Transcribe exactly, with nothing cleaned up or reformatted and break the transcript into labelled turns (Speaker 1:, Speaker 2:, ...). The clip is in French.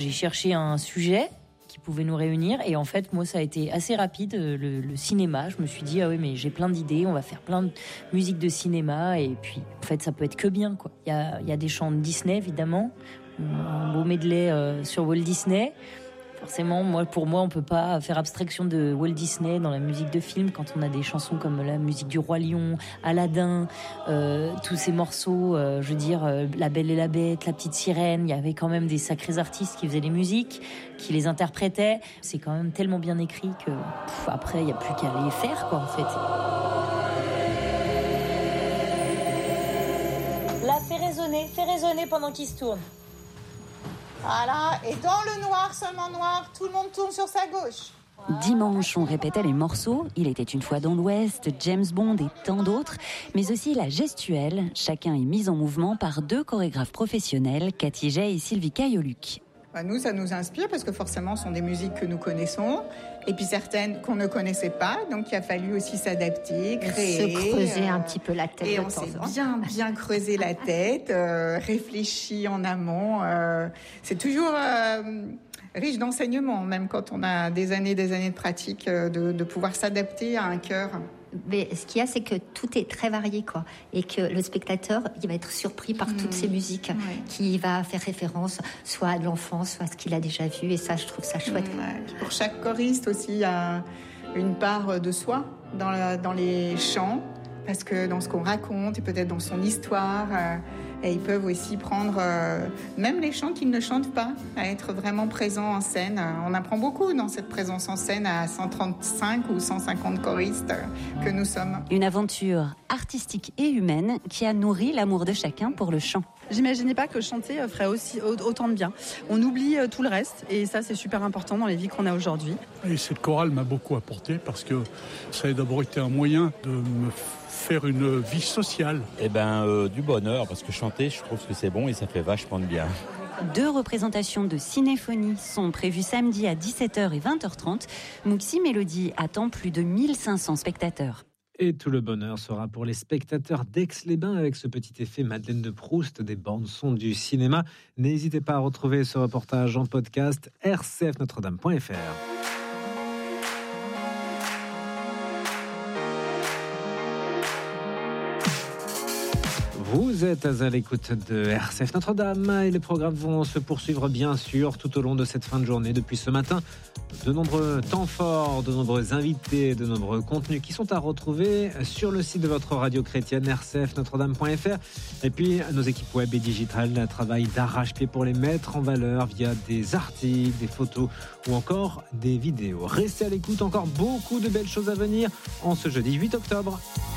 Speaker 1: J'ai cherché un sujet qui pouvait nous réunir et en fait moi ça a été assez rapide, le, le cinéma. Je me suis dit ah oui mais j'ai plein d'idées, on va faire plein de musique de cinéma et puis en fait ça peut être que bien quoi. Il y a, il y a des chants de Disney évidemment, un beau medley euh, sur Walt Disney. Forcément, moi, pour moi, on peut pas faire abstraction de Walt Disney dans la musique de film quand on a des chansons comme la musique du Roi Lion, Aladdin, euh, tous ces morceaux, euh, je veux dire, euh, La Belle et la Bête, La Petite Sirène. Il y avait quand même des sacrés artistes qui faisaient les musiques, qui les interprétaient. C'est quand même tellement bien écrit que pff, après, il y a plus qu'à les faire, quoi, en fait. Là, fais résonner, fais résonner pendant qu'il se tourne.
Speaker 2: Voilà, et dans le noir, seulement noir, tout le monde tourne sur sa gauche.
Speaker 3: Dimanche, on répétait les morceaux. Il était une fois dans l'Ouest, James Bond et tant d'autres, mais aussi la gestuelle. Chacun est mis en mouvement par deux chorégraphes professionnels, Cathy Jay et Sylvie Cayoluc.
Speaker 2: Bah nous, ça nous inspire parce que forcément, ce sont des musiques que nous connaissons et puis certaines qu'on ne connaissait pas. Donc, il a fallu aussi s'adapter, créer.
Speaker 4: Se creuser euh, un petit peu la tête.
Speaker 2: Et
Speaker 4: de
Speaker 2: on
Speaker 4: temps
Speaker 2: s'est
Speaker 4: en temps.
Speaker 2: bien, bien creusé la tête, euh, réfléchi en amont. Euh, c'est toujours euh, riche d'enseignements, même quand on a des années des années de pratique, euh, de, de pouvoir s'adapter à un chœur.
Speaker 4: Mais ce qu'il y a, c'est que tout est très varié, quoi. Et que le spectateur, il va être surpris par mmh. toutes ces musiques, ouais. qui va faire référence soit à de l'enfance, soit à ce qu'il a déjà vu. Et ça, je trouve ça chouette.
Speaker 2: Mmh. Pour chaque choriste aussi, il y a une part de soi dans, la, dans les chants, parce que dans ce qu'on raconte et peut-être dans son histoire, euh, et ils peuvent aussi prendre, euh, même les chants qu'ils ne chantent pas, à être vraiment présents en scène. On apprend beaucoup dans cette présence en scène à cent trente-cinq ou cent cinquante choristes que nous sommes.
Speaker 3: Une aventure artistique et humaine qui a nourri l'amour de chacun pour le chant.
Speaker 5: J'imaginais pas que chanter ferait aussi autant de bien. On oublie tout le reste et ça c'est super important dans les vies qu'on a aujourd'hui.
Speaker 6: Et cette chorale m'a beaucoup apporté parce que ça a d'abord été un moyen de me faire une vie sociale.
Speaker 7: Eh ben euh, du bonheur parce que chanter je trouve que c'est bon et ça fait vachement de bien.
Speaker 3: Deux représentations de cinéphonie sont prévues samedi à dix-sept heures et vingt heures trente. Muxi Mélodie attend plus de mille cinq cents spectateurs.
Speaker 8: Et tout le bonheur sera pour les spectateurs d'Aix-les-Bains avec ce petit effet Madeleine de Proust des bandes-sons du cinéma. N'hésitez pas à retrouver ce reportage en podcast r c f notre dame point f r. Vous êtes à l'écoute de R C F Notre-Dame et les programmes vont se poursuivre bien sûr tout au long de cette fin de journée. Depuis ce matin, de nombreux temps forts, de nombreux invités, de nombreux contenus qui sont à retrouver sur le site de votre radio chrétienne r c f notre dame point f r. Et puis nos équipes web et digitales travaillent d'arrache-pied pour les mettre en valeur via des articles, des photos ou encore des vidéos. Restez à l'écoute, encore beaucoup de belles choses à venir en ce jeudi huit octobre.